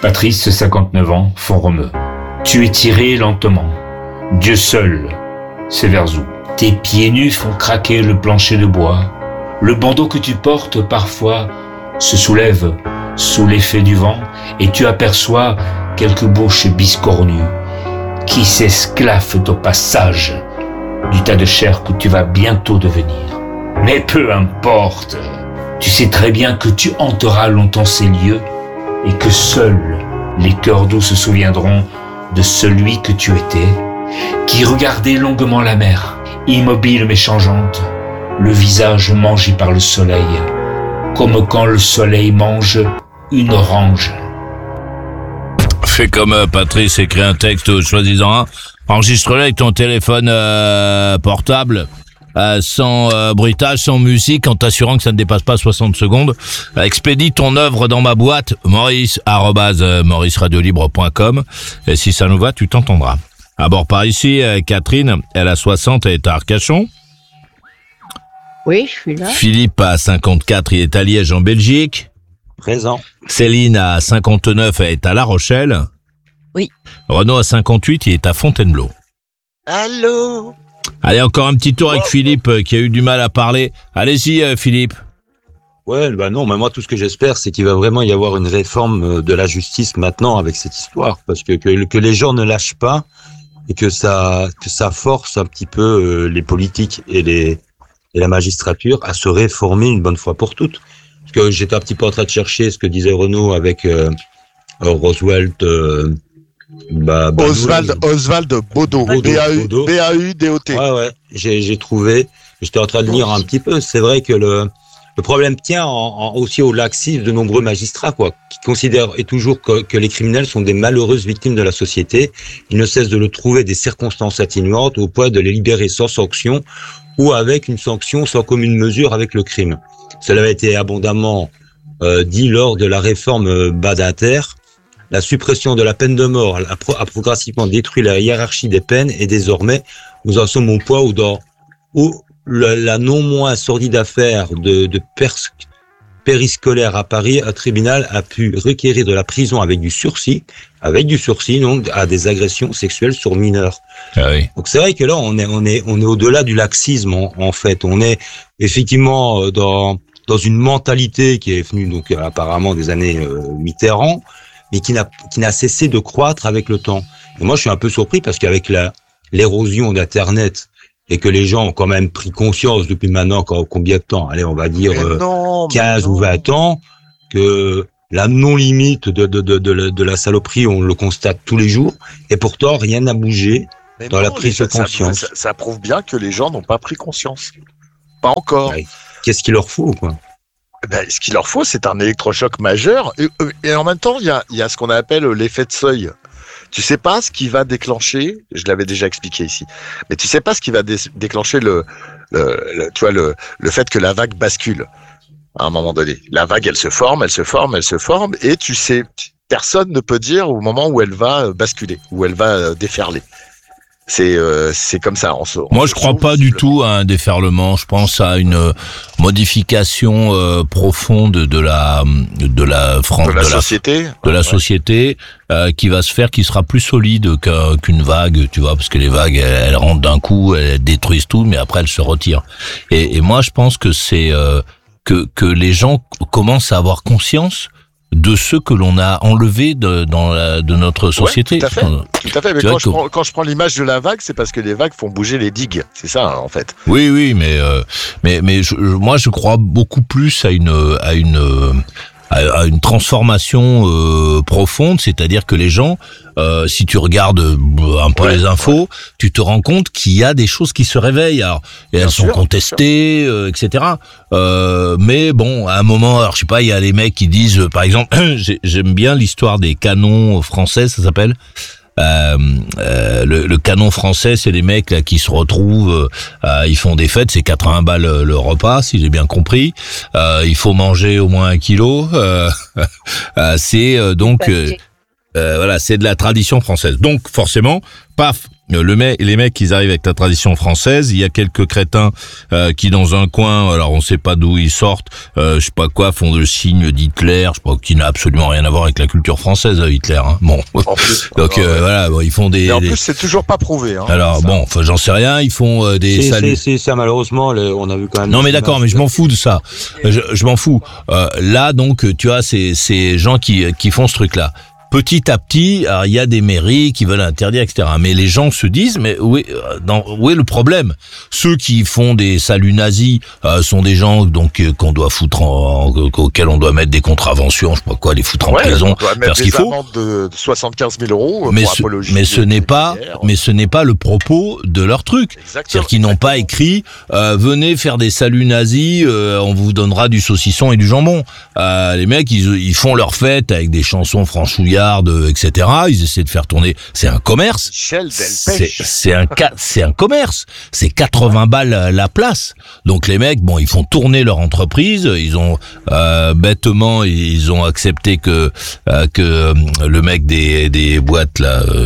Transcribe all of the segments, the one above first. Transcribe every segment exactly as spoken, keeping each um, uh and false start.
Patrice, cinquante-neuf ans, Font-Romeu. Tu es tiré lentement. Dieu seul sait vers où. Tes pieds nus font craquer le plancher de bois. Le bandeau que tu portes parfois se soulève sous l'effet du vent et tu aperçois quelques bouches biscornues qui s'esclaffent au passage du tas de chair que tu vas bientôt devenir. Mais peu importe, tu sais très bien que tu hanteras longtemps ces lieux et que seuls les cœurs doux se souviendront de celui que tu étais, qui regardait longuement la mer, immobile mais changeante, le visage mangé par le soleil, comme quand le soleil mange une orange. Fais comme euh, Patrice, écrit un texte, choisis-en un, enregistre-le avec ton téléphone euh, portable, euh, sans euh, bruitage, sans musique, en t'assurant que ça ne dépasse pas soixante secondes. Expédie ton œuvre dans ma boîte, maurice arobase maurice radio libre point com, et si ça nous va, tu t'entendras. À bord par ici, euh, Catherine, elle a soixante, elle est à Arcachon. Oui, je suis là. Philippe a cinquante-quatre, il est à Liège en Belgique. Présent. Céline a cinquante-neuf, elle est à La Rochelle. Oui. Renaud a cinquante-huit, il est à Fontainebleau. Allô? Allez, encore un petit tour avec Philippe euh, qui a eu du mal à parler. Allez-y, euh, Philippe. Ouais, bah non, mais moi tout ce que j'espère, c'est qu'il va vraiment y avoir une réforme de la justice maintenant avec cette histoire, parce que que, que les gens ne lâchent pas et que ça que ça force un petit peu euh, les politiques et les et la magistrature à se réformer une bonne fois pour toutes. Parce que j'étais un petit peu en train de chercher ce que disait Renaud avec euh, Roswell. Euh, bah, bah, Oswald, nous, Oswald Bodo, Bodo, B A U, Bodo. B A U D O T. Ouais, ouais, j'ai, j'ai trouvé. J'étais en train de lire un petit peu. C'est vrai que le, le problème tient en, en, aussi au laxisme de nombreux magistrats, quoi, qui considèrent et toujours que, que les criminels sont des malheureuses victimes de la société. Ils ne cessent de le trouver des circonstances atténuantes au point de les libérer sans sanction ou avec une sanction sans commune mesure avec le crime. Cela a été abondamment euh, dit lors de la réforme Badinter. La suppression de la peine de mort a, pro- a progressivement détruit la hiérarchie des peines et désormais nous en sommes au point où dans où la, la non moins sordide affaire de, de pers- périscolaire à Paris, un tribunal a pu requérir de la prison avec du sursis, avec du sursis donc à des agressions sexuelles sur mineurs. Ah oui. Donc c'est vrai que là on est on est on est au-delà du laxisme en, en fait. On est effectivement dans dans une mentalité qui est venue donc apparemment des années euh, Mitterrand, mais qui n'a qui n'a cessé de croître avec le temps. Et moi je suis un peu surpris parce qu'avec la l'érosion d'Internet et que les gens ont quand même pris conscience depuis maintenant combien de temps, allez on va dire euh, non, quinze ou vingt ans, que la non-limite de, de, de, de, de la saloperie, on le constate tous les jours, et pourtant rien n'a bougé Mais dans non, la prise ça, de conscience. Ça, ça, ça prouve bien que les gens n'ont pas pris conscience. Pas encore. Ouais. Qu'est-ce qu'il leur faut, quoi? Ben, ce qu'il leur faut, c'est un électrochoc majeur. Et, et en même temps, il y a, y a ce qu'on appelle l'effet de seuil. Tu sais pas ce qui va déclencher, je l'avais déjà expliqué ici, mais tu sais pas ce qui va dé- déclencher le, le, le, tu vois, le, le fait que la vague bascule à un moment donné. La vague, elle se forme, elle se forme, elle se forme, et tu sais, personne ne peut dire au moment où elle va basculer, où elle va déferler. C'est euh, c'est comme ça. On se, on Moi, se je crois sauve, pas du tout à un déferlement. Je pense à une euh, modification euh, profonde de la de la France, de la société, de la ouais. société euh, qui va se faire, qui sera plus solide qu'un, qu'une vague, tu vois, parce que les vagues, elles, elles rentrent d'un coup, elles détruisent tout, mais après elles se retirent. Et, et moi, je pense que c'est euh, que que les gens commencent à avoir conscience de ce que l'on a enlevé de, dans la, de notre société. Ouais, tout à fait. Tout à fait. Mais Tu quand vois je, que- prends, quand je prends l'image de la vague, c'est parce que les vagues font bouger les digues. C'est ça, hein, en fait. Oui, oui, mais euh, mais mais je, je- moi je crois beaucoup plus à une à une euh, à, à une transformation euh, profonde, c'est-à-dire que les gens, euh, si tu regardes euh, un peu Ouais, les infos, tu te rends compte qu'il y a des choses qui se réveillent, alors, et Bien elles sont sûr, contestées, euh, et cetera. Euh, mais bon, à un moment, alors je sais pas, il y a les mecs qui disent, euh, par exemple, j'ai- j'aime bien l'histoire des canons français, ça s'appelle. Euh, euh, le, le canon français, c'est des mecs là qui se retrouvent, euh, ils font des fêtes, c'est quatre-vingts balles le, le repas, si j'ai bien compris. Euh, il faut manger au moins un kilo. Euh, euh, c'est euh, donc euh, euh, voilà, c'est de la tradition française. Donc forcément, paf, le mec, les mecs, ils arrivent avec la tradition française. Il y a quelques crétins euh, qui, dans un coin, alors on sait pas d'où ils sortent, euh, je sais pas quoi, font le signe d'Hitler, je sais pas, qui n'a absolument rien à voir avec la culture française, Hitler. Hein. Bon, En plus, donc alors, euh, ouais. voilà, bon, ils font des. Et en des... plus, c'est toujours pas prouvé. Hein, alors ça. bon, enfin, j'en sais rien. Ils font euh, des C'est, saluts. c'est, c'est ça, malheureusement, le- on a vu quand même. Non mais des d'accord, mais images. je m'en fous de ça. Je, je m'en fous. Euh, là donc, tu vois, ces ces gens qui qui font ce truc-là. Petit à petit, alors, il y a des mairies qui veulent interdire, et cetera. Mais les gens se disent, mais où est, euh, dans, où est le problème? Ceux qui font des saluts nazis euh, sont des gens donc euh, qu'on doit foutre en, en- auxquels on doit mettre des contraventions, je sais pas quoi, les foutre en Ouais, prison, on doit faire mettre ce qu'il des faut. amendes de soixante-quinze mille euros Mais pour ce, apologie. mais ce n'est pas, guerre. mais ce n'est pas le propos de leur truc. Exactement. C'est-à-dire qu'ils n'ont pas écrit euh, venez faire des saluts nazis, euh, on vous donnera du saucisson et du jambon. Euh, les mecs, ils, ils font leur fête avec des chansons franchouillardes, euh, et cetera. Ils essaient de faire tourner. C'est un commerce. Michel C'est Delpech. c'est un ca- c'est un commerce. C'est quatre-vingts balles la place. Donc les mecs, bon, ils font tourner leur entreprise. Ils ont euh, bêtement, ils ont accepté que euh, que euh, le mec des des boîtes là, euh,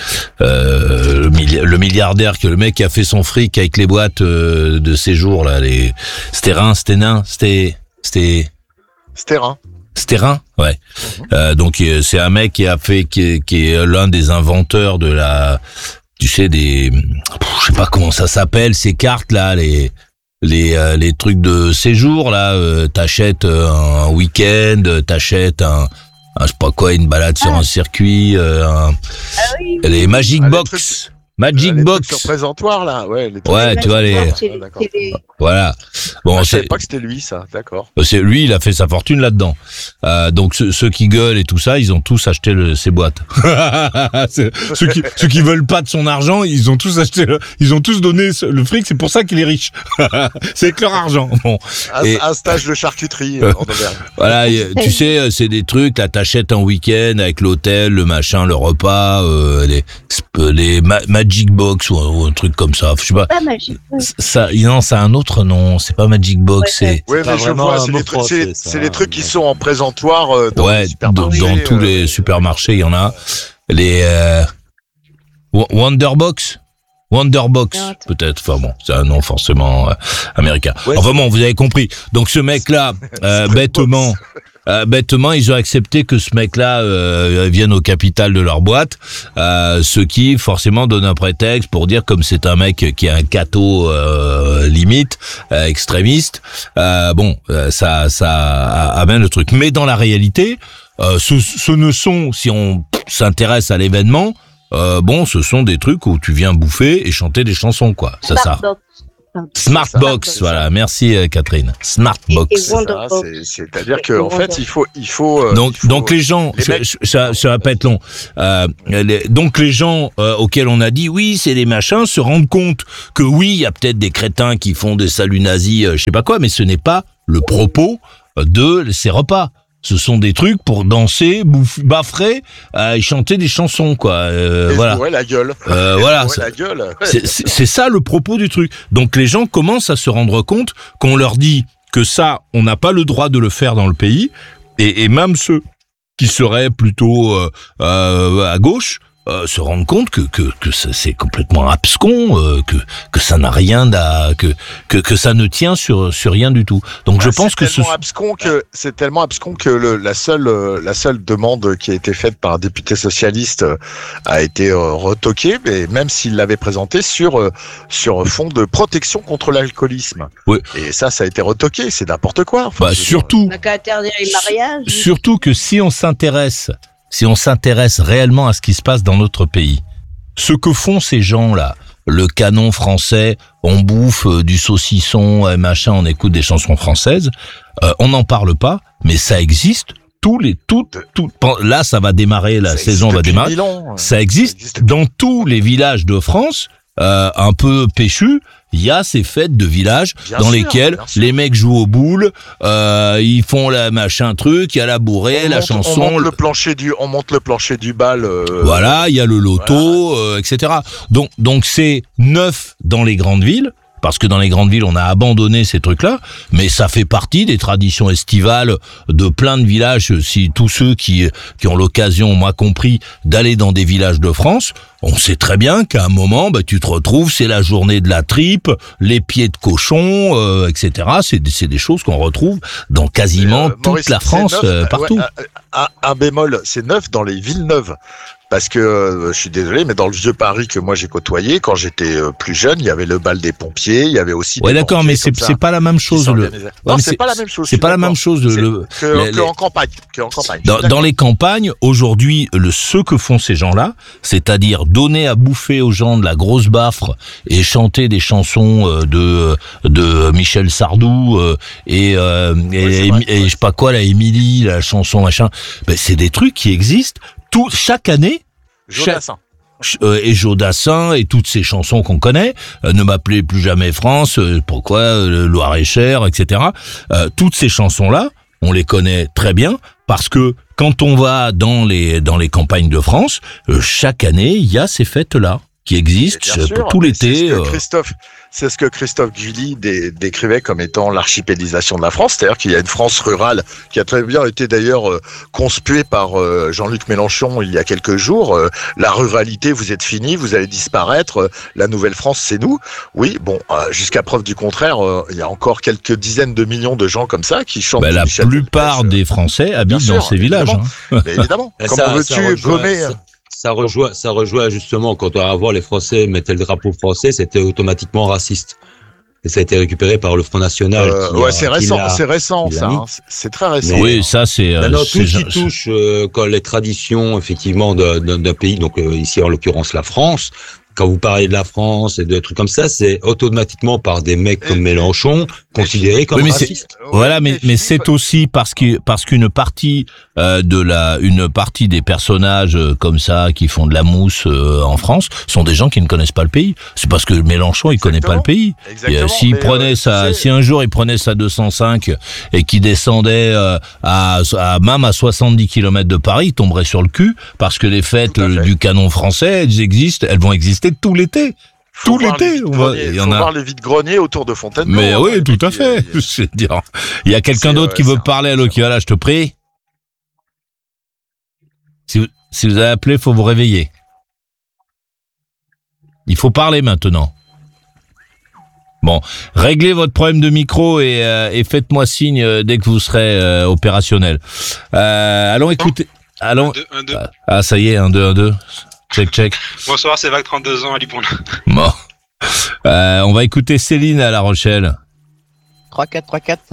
euh, le, milli- le milliardaire, que le mec qui a fait son fric avec les boîtes euh, de séjour là, les c'était Rhin, c'était Nain, c'était c'était Stérin. Stérin, ouais. Euh, donc euh, c'est un mec qui a fait, qui est, qui est l'un des inventeurs de la, tu sais, des, pff, je sais pas comment ça s'appelle, ces cartes là, les les euh, les trucs de séjour là. Euh, t'achètes euh, un week-end, t'achètes un, un je sais pas quoi, une balade sur un circuit, euh, un, les Magic Ah, les Box, Magic Euh, les Box. trucs sur présentoir là, ouais. Les trucs- Ouais, tu vois les, C'est- Ah, d'accord. c'est les- voilà. Bon, Ah, je savais c'est pas que c'était lui, ça. D'accord. C'est lui, il a fait sa fortune là-dedans. Euh, donc ceux, ceux qui gueulent et tout ça, ils ont tous acheté le, ces boîtes. C'est- ceux qui ceux qui veulent pas de son argent, ils ont tous acheté, le, ils ont tous donné ce- le fric. C'est pour ça qu'il est riche. C'est avec leur argent. Bon, Un, Et- un stage de charcuterie euh, en Auvergne. voilà. y- Tu sais, c'est des trucs. Là, t'achètes un week-end avec l'hôtel, le machin, le repas, euh, les les ma- Magic Box ou un, ou un truc comme ça. Je sais pas. Pas magique. ouais. Ça, non, ça a un autre nom. C'est pas Magic Box. Ouais, c'est Ouais, pas mais je vraiment vois, un c'est mot les trucs, c'est, français, ça, c'est les trucs qui ouais. sont en présentoir euh, dans ouais, les dans, supermarchés. dans tous euh, les supermarchés, il y en a. Les euh, Wo- Wonderbox, Wonderbox, Non, attends. peut-être. Enfin bon, c'est un nom forcément euh, américain. Ouais, Enfin bon, vous avez compris. Donc ce mec-là, euh, bêtement, euh, bêtement, ils ont accepté que ce mec-là euh, vienne au capital de leur boîte, euh, ce qui forcément donne un prétexte pour dire, comme c'est un mec qui a un cateau euh, limite, euh, extrémiste, euh, bon, euh, ça, ça amène le truc. Mais dans la réalité, euh, ce, ce ne sont, si on s'intéresse à l'événement, euh, bon, ce sont des trucs où tu viens bouffer et chanter des chansons, quoi. C'est ça. Smartbox. Smartbox, C'est ça. voilà. Merci euh, Catherine. Smartbox. Et- et c'est ça, Wonderbox. c'est- c'est-à-dire que en fait, il faut, il faut. euh, Donc, il faut- donc les gens, les je- mecs- je- ça, ça va pas être long. Euh, les- donc les gens euh, auxquels on a dit oui, c'est des machins, se rendent compte que oui, il y a peut-être des crétins qui font des saluts nazis, euh, je sais pas quoi, mais ce n'est pas le propos euh, de ces repas. Ce sont des trucs pour danser, bouffer, baffrer, euh, et chanter des chansons, quoi. Euh, et se voilà. bourrer la gueule. Euh, Et se voilà. bourrer ça- la gueule. Ouais. C'est- C'est c'est ça le propos du truc. Donc les gens commencent à se rendre compte qu'on leur dit que ça, on n'a pas le droit de le faire dans le pays, et, et même ceux qui seraient plutôt euh, euh, à gauche euh, se rendent compte que que que ça- c'est complètement abscon, euh, que que ça n'a rien à que que que ça ne tient sur sur rien du tout. Donc je Ah, pense c'est que ce tellement abscon que c'est tellement abscon que le, la seule euh, la seule demande qui a été faite par un député socialiste euh, a été euh, retoquée, mais même s'il l'avait présentée sur euh, sur fond de protection contre l'alcoolisme. Oui. Et ça, ça a été retoqué. C'est n'importe quoi. Enfin, bah, je veux dire, surtout On n'a qu'à interdire les mariages. Surtout que si on s'intéresse, si on s'intéresse réellement à ce qui se passe dans notre pays, ce que font ces gens-là, le canon français, on bouffe euh, du saucisson, et machin, on écoute des chansons françaises, euh, on n'en parle pas, mais ça existe. Tous les, tout, tout, là, ça va démarrer, la ça saison existe va depuis démarrer. mille ans. Ça existe existe. dans tous les villages de France, euh, un peu péchus. Il y a ces fêtes de village Bien dans sûr, lesquelles bien sûr. les mecs jouent aux boules, euh, ils font la machin truc, il y a la bourrée, On la monte- chanson, on monte le- le plancher du, on monte le plancher du bal. euh, voilà, il y a le loto, euh, et cetera. Donc, donc c'est neuf dans les grandes villes, parce que dans les grandes villes, on a abandonné ces trucs-là, mais ça fait partie des traditions estivales de plein de villages. Si tous ceux qui qui ont l'occasion, moi compris, d'aller dans des villages de France, on sait très bien qu'à un moment, bah, tu te retrouves, c'est la journée de la tripe, les pieds de cochon, euh, et cetera. C'est, c'est des choses qu'on retrouve dans quasiment euh, toute Maurice, la France, neuf, euh, partout. Ouais, un, un bémol, c'est neuf dans les villes neuves. Parce que, euh, je suis désolé, mais dans le vieux Paris que moi j'ai côtoyé, quand j'étais euh, plus jeune, il y avait le bal des pompiers, il y avait aussi... Ouais, d'accord, mais c'est, c'est pas la même chose. Le... Ouais, non, c'est, c'est pas la même chose. C'est pas la même chose. Le... Que, les, que en campagne. Que en campagne. Dans, dans les campagnes, aujourd'hui, le, ce que font ces gens-là, c'est-à-dire donner à bouffer aux gens de la grosse baffre et chanter des chansons euh, de de Michel Sardou euh, et, euh, et, ouais, et, vrai, et, et je sais pas quoi, la Émilie, la chanson machin, ben, c'est des trucs qui existent. Tout, chaque année, Jodassin. Chaque, euh, et Jodassin et toutes ces chansons qu'on connaît, euh, Ne m'appelez plus jamais France, euh, pourquoi, euh, Loir-et-Cher, et cetera. Euh, toutes ces chansons-là, on les connaît très bien parce que quand on va dans les dans les campagnes de France, euh, chaque année il y a ces fêtes-là qui existent euh, sûr, tout l'été. C'est ce que euh... Christophe, c'est ce que Christophe Guilly dé, décrivait comme étant l'archipélisation de la France, c'est-à-dire qu'il y a une France rurale qui a très bien été d'ailleurs euh, conspuée par euh, Jean-Luc Mélenchon il y a quelques jours. Euh, la ruralité, vous êtes fini, vous allez disparaître. Euh, la nouvelle France, c'est nous. Oui, bon, euh, jusqu'à preuve du contraire, euh, il y a encore quelques dizaines de millions de gens comme ça qui chantent. Bah, la Michel plupart Delpech, des Français habitent sûr, dans ces villages. Hein. Mais évidemment. Comment veux-tu gommer ça... Ça rejoint, ça rejoint justement quand on va voir les Français mettaient le drapeau français, c'était automatiquement raciste. Et ça a été récupéré par le Front National. Euh, ouais, a, c'est récent, c'est récent, ça. Hein. C'est très récent. Mais oui, ça c'est. Euh, non, tout ce qui touche euh, quand les traditions effectivement d'un, d'un, d'un pays, donc euh, ici en l'occurrence la France. Quand vous parlez de la France et de trucs comme ça, c'est automatiquement par des mecs comme Mélenchon considéré comme oui, raciste. Voilà, mais mais c'est aussi parce que parce qu'une partie euh, de la une partie des personnages euh, comme ça qui font de la mousse euh, en France sont des gens qui ne connaissent pas le pays. C'est parce que Mélenchon il connaît pas le pays. Et, euh, s'il prenait euh, sa, si un jour il prenait sa deux cent cinq et qui descendait euh, à, à même à soixante-dix kilomètres de Paris, il tomberait sur le cul parce que les fêtes euh, du canon français elles existent, elles vont exister tout l'été. Faut tout l'été, on va, il y en a. Faut voir les vides-greniers autour de Fontainebleau. Mais oui, tout à fait. Il y a quelqu'un d'autre qui veut parler, allô, qui va là, je te prie. Si vous, si vous avez appelé, faut vous réveiller. Il faut parler maintenant. Bon, réglez votre problème de micro et, euh, et faites-moi signe euh, dès que vous serez euh, opérationnel. Euh, allons écouter. Allons. un, deux, un, deux. Ah, ça y est, un, deux, un, deux. Check, check. Bonsoir, c'est Vague, trente-deux ans, à Libourne. Bon. Euh, on va écouter Céline à La Rochelle. trois quatre trois quatre.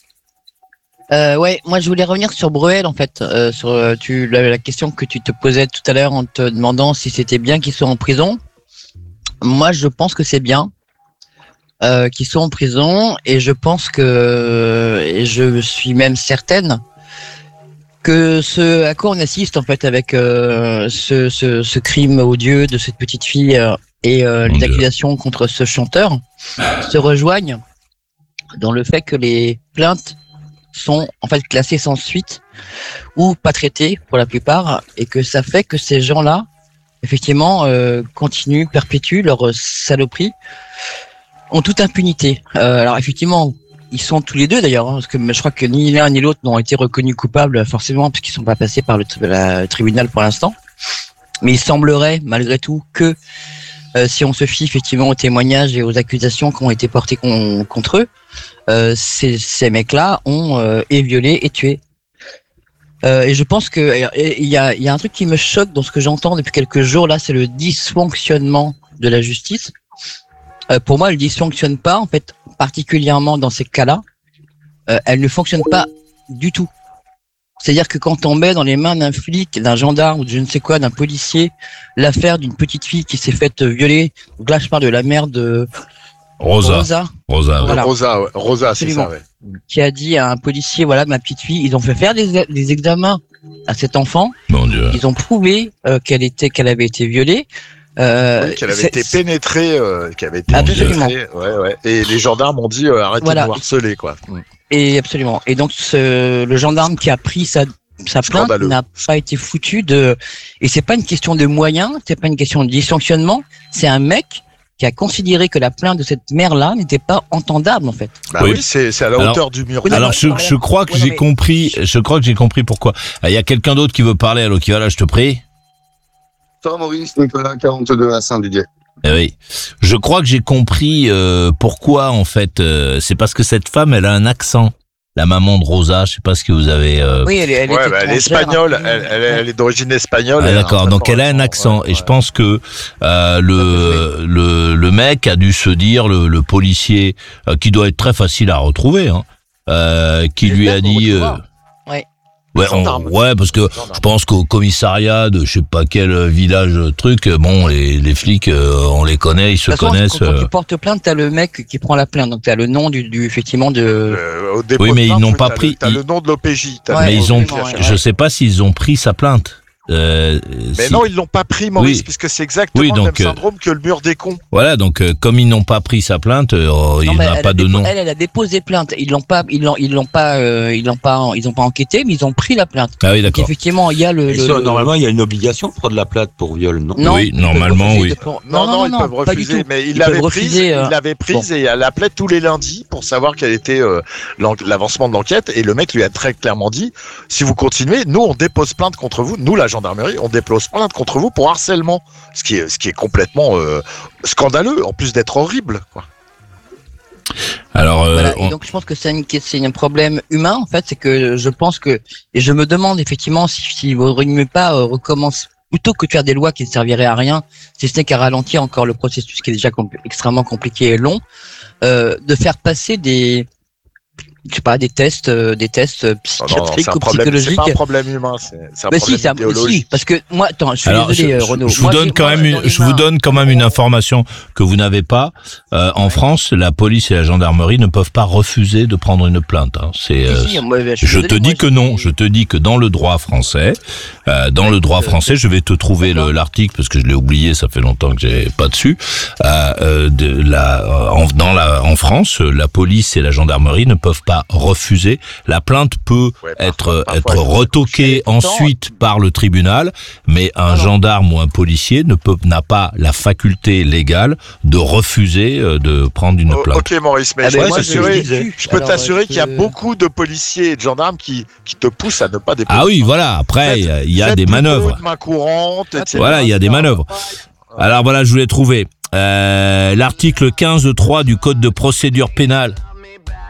Euh, ouais, moi je voulais revenir sur Bruel en fait, euh, sur euh, tu, la, la question que tu te posais tout à l'heure en te demandant si c'était bien qu'ils soient en prison. Moi je pense que c'est bien euh, qu'ils soient en prison et je pense que, et je suis même certaine que ce à quoi on assiste en fait avec euh, ce, ce, ce crime odieux de cette petite fille euh, et euh, les accusations contre ce chanteur se rejoignent dans le fait que les plaintes sont en fait classées sans suite ou pas traitées pour la plupart et que ça fait que ces gens-là effectivement euh, continuent, perpétuent leur saloperie en toute impunité. Euh, alors effectivement ils sont tous les deux d'ailleurs, hein, parce que je crois que ni l'un ni l'autre n'ont été reconnus coupables forcément puisqu'ils sont pas passés par le, la, le tribunal pour l'instant. Mais il semblerait malgré tout que euh, si on se fie effectivement aux témoignages et aux accusations qui ont été portées con, contre eux, euh, ces, ces mecs-là ont euh, et violé et tué. Euh, et je pense que il y a, y a un truc qui me choque dans ce que j'entends depuis quelques jours là, c'est le dysfonctionnement de la justice. Euh, pour moi, elle ne dysfonctionne pas, en fait, particulièrement dans ces cas-là. Euh, elle ne fonctionne pas du tout. C'est-à-dire que quand on met dans les mains d'un flic, d'un gendarme ou de je ne sais quoi, d'un policier, l'affaire d'une petite fille qui s'est faite violer, donc là je parle de la mère de Rosa. Rosa, Rosa, voilà. Rosa, ouais. Rosa, c'est ça, ouais. Qui a dit à un policier, voilà, ma petite fille, ils ont fait faire des, des examens à cet enfant. Mon Dieu. Ils ont prouvé euh, qu'elle était, qu'elle avait été violée. Euh, oui, qu'elle avait été pénétrée, euh, qu'elle avait été absolument. pénétrée, ouais, ouais. Et les gendarmes ont dit euh, arrêtez voilà. de nous harceler, quoi. Et absolument. Et donc ce, le gendarme qui a pris sa sa plainte n'a pas été foutu de. Et c'est pas une question de moyens, c'est pas une question de dysfonctionnement. C'est un mec qui a considéré que la plainte de cette mère-là n'était pas entendable en fait. Bah Oui. oui, c'est c'est à la Alors- hauteur du mur. Oui, Alors non, je, non, je crois que ouais, non, j'ai mais- compris, je crois que j'ai compris pourquoi. Il y a quelqu'un d'autre qui veut parler, allô, qui va là, je te prie. Toi, Maurice, Nicolas, quarante-deux à Saint-Didier. Eh oui. Je crois que j'ai compris euh, pourquoi en fait. Euh, c'est parce que cette femme, elle a un accent. La maman de Rosa, je sais pas ce que vous avez. Euh... Oui, elle, est- elle Ouais, était bah, elle est étrangère, espagnole, un peu. elle, elle, est- elle est d'origine espagnole. Ah, elle a d'accord, un donc elle a un ouais, accent ouais, et je ouais. pense que euh, le, le le mec a dû se dire, le, le policier euh, qui doit être très facile à retrouver, hein, euh, qui lui a J'espère qu'on dit. retrouvera. Euh, Ouais. Ouais, on- Gendarme. ouais, parce que Gendarme. je pense qu'au commissariat de je sais pas quel village euh, truc, euh, bon, les, les flics, euh, on les connaît, ils se De toute façon, connaissent. quand, quand euh. tu portes plainte, t'as le mec qui prend la plainte, donc t'as le nom du, du effectivement de. Euh, au dépôt Oui, de mais ils plainte, n'ont oui, pas t'as pris- le- T'as ils- le nom de l'O P J. t'as Ouais, Mais le nom ils de ont, l'O P J. absolument, je ouais. sais pas s'ils ont pris sa plainte. Euh, Mais si- non, ils l'ont pas pris, Maurice, Oui. puisque c'est exactement Oui, le donc, même euh, syndrome que le mur des cons. Voilà, donc euh, comme ils n'ont pas pris sa plainte, euh, il Non, mais n'a elle pas a de dépo- nom. Elle, elle a déposé plainte. Ils l'ont pas, ils l'ont, ils l'ont pas, euh, ils l'ont pas, ils ont pas enquêté, mais ils ont pris la plainte. Ah oui, Donc d'accord. effectivement, il y a le. Et le- ça, le- normalement, il y a une obligation de prendre la plainte pour viol, non? Non, Oui, ils peuvent normalement, refuser oui. de prendre- Non, non, ils peuvent pas du refuser, tout. mais il Ils l'avait peuvent prise, refuser, euh, il l'avait prise et elle appelait tous les lundis pour savoir quel était euh, l'en- l'avancement de l'enquête. Et le mec lui a très clairement dit, si vous continuez, nous on dépose plainte contre vous, nous la gendarmerie, on dépose plainte contre vous pour harcèlement, ce qui est, ce qui est complètement euh, scandaleux, en plus d'être horrible, quoi. Alors, euh, Voilà, on- et donc je pense que c'est une- c'est un problème humain en fait, c'est que je pense que et je me demande effectivement si, si vous ne mieux pas euh, recommence plutôt que de faire des lois qui ne serviraient à rien, si ce n'est qu'à ralentir encore le processus qui est déjà compl- extrêmement compliqué et long, euh, de faire passer des je sais pas des tests euh, des tests euh, Non, non, non, psychiatriques c'est un ou problème, c'est psychologiques. pas un problème humain, c'est c'est un Mais problème si, c'est un idéologique. si, parce que moi attends, je suis alors, désolé je, euh, je- Renaud. je vous Moi, donne j'ai- quand moi, même dans une, je vous l'humain- donne quand même une information que vous n'avez pas. Euh, en France, la police et la gendarmerie ne peuvent pas refuser de prendre une plainte. Hein. C'est, euh, Si, si, moi, je suis je désolé, te moi, dis que non. Je te dis que dans le droit français, euh, dans le droit français, je vais te trouver le- l'article parce que je l'ai oublié. Ça fait longtemps que j'ai pas dessus. Euh, euh, de la, en, dans la, en France, la police et la gendarmerie ne peuvent pas refuser. La plainte peut Ouais, être parfois, être parfois, retoquée Et pourtant- ensuite par le tribunal, mais un Non, non. gendarme ou un policier ne peut n'a pas la faculté légale de refuser euh, de prendre une Oh, plainte. ok Maurice, mais Ah je ben, peux moi, c'est ce que je t'assurer, disais. je peux Alors, t'assurer euh, qu'il y a je- beaucoup de policiers et de gendarmes qui, qui te poussent à ne pas déposer. Ah oui, voilà. Après, il y a- il y a Faites des plutôt manœuvres. de main courante, et cetera. Voilà, il y a des manœuvres. Alors voilà, je voulais trouver euh, l'article quinze point trois du Code de procédure pénale.